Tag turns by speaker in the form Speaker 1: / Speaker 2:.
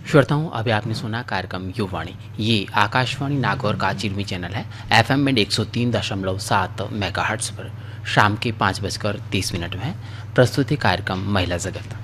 Speaker 1: श्रोताओं, अभी आपने सुना कार्यक्रम युवाणी। ये आकाशवाणी नागौर का चिरमी चैनल है। एफएम में 103.7 मेगाहर्ट्ज पर शाम के 5:30 में है। प्रस्तुति कार्यक्रम महिला जगत।